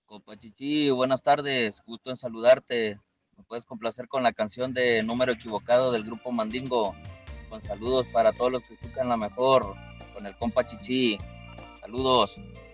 Compa Chichi, buenas tardes, gusto en saludarte. ¿Me puedes complacer con la canción de Número Equivocado del grupo Mandingo? Con saludos para todos los que escuchan la mejor, con el compa Chichi. Saludos.